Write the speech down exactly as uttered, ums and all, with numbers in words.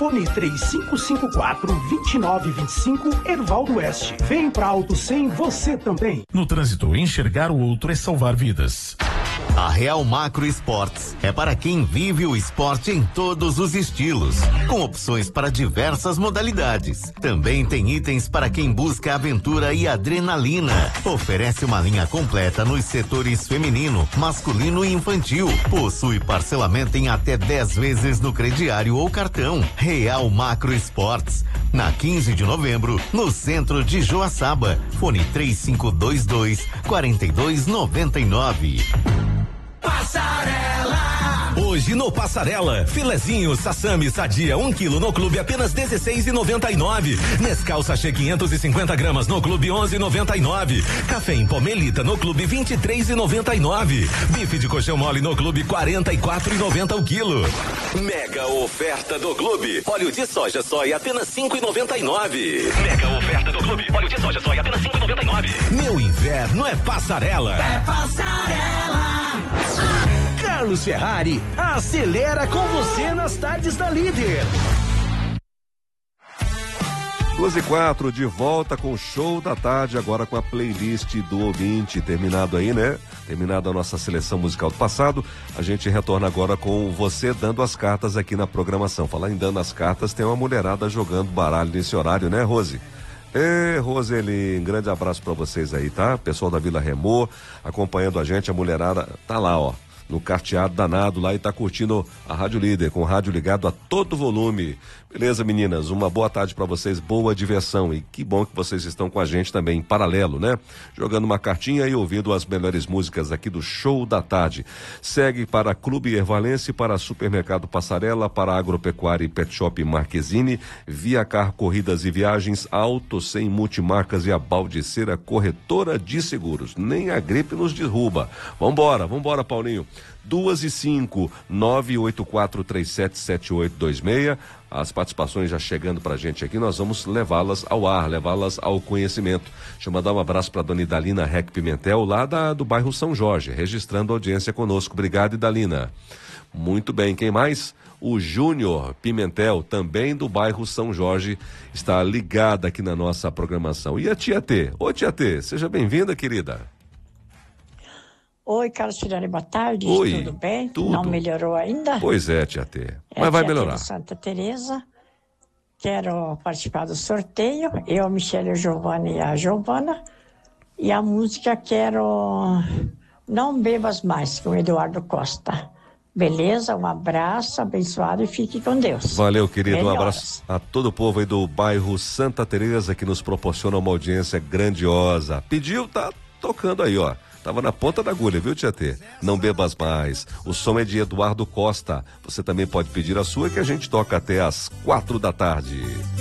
Fone três cinco cinco quatro, dois nove dois cinco, Ervaldo Oeste. Vem pra Auto cem você também. No trânsito, enxergar o outro é salvar vidas. A Real Macro Esportes é para quem vive o esporte em todos os estilos, com opções para diversas modalidades. Também tem itens para quem busca aventura e adrenalina. Oferece uma linha completa nos setores feminino, masculino e infantil. Possui parcelamento em até dez vezes no crediário ou cartão. Real Macro Esportes, na quinze de novembro, no centro de Joaçaba. Fone três cinco dois dois, quatro dois nove nove. Passarela! Hoje no Passarela, filezinho Sassami Sadia um quilo no clube apenas dezesseis e noventa e nove. Nescau sachê quinhentos e cinquenta gramas no clube onze e noventa e nove. Café em Pomelita no clube vinte e três e noventa e nove. Bife de coxão mole no clube quarenta e quatro e noventa o quilo. Mega oferta do clube. Óleo de soja soia apenas cinco e noventa e nove. Mega oferta do clube. Óleo de soja soia apenas cinco e noventa e nove. Meu inverno é Passarela. É Passarela. Carlos Ferrari, acelera com você nas tardes da Líder. duas e quatro, de volta com o Show da Tarde, agora com a playlist do ouvinte. Terminado aí, né? Terminada a nossa seleção musical do passado, a gente retorna agora com você dando as cartas aqui na programação. Falar em dando as cartas, tem uma mulherada jogando baralho nesse horário, né, Rose? Ê, Roseli, um grande abraço pra vocês aí, tá? Pessoal da Vila Remor acompanhando a gente, a mulherada tá lá, ó, no carteado danado lá e tá curtindo a Rádio Líder, com o rádio ligado a todo volume. Beleza, meninas? Uma boa tarde pra vocês, boa diversão, e que bom que vocês estão com a gente também em paralelo, né? Jogando uma cartinha e ouvindo as melhores músicas aqui do Show da Tarde. Segue para Clube Ervalense, para Supermercado Passarela, para Agropecuária e Pet Shop Marquezine, Via Car Corridas e Viagens, Auto cem Multimarcas e a Baldiceira Corretora de Seguros. Nem a gripe nos derruba. Vambora, vambora, Paulinho. Duas e cinco, nove oito quatro três sete sete oito dois seis. As participações já chegando pra gente aqui, nós vamos levá-las ao ar, levá-las ao conhecimento. Deixa eu mandar um abraço pra dona Idalina Rec Pimentel, lá da, do bairro São Jorge, registrando audiência conosco. Obrigado, Idalina. Muito bem, quem mais? O Júnior Pimentel, também do bairro São Jorge, está ligada aqui na nossa programação. E a tia T? Ô tia T, seja bem-vinda, querida. Oi, Carlos Filhani, boa tarde. Oi, tudo bem? tudo. Não melhorou ainda? Pois é, tia T. É, Mas vai tia melhorar. T de Santa Teresa. Quero participar do sorteio. Eu, Michele, o Giovanni e a Giovana. E a música quero Não Bebas Mais, com o Eduardo Costa. Beleza? Um abraço, abençoado e fique com Deus. Valeu, querido. Melhoras. Um abraço a todo o povo aí do bairro Santa Teresa, que nos proporciona uma audiência grandiosa. Pediu, tá tocando aí, ó. Tava na ponta da agulha, viu, tia T? Não bebas mais. O som é de Eduardo Costa. Você também pode pedir a sua, que a gente toca até às quatro da tarde.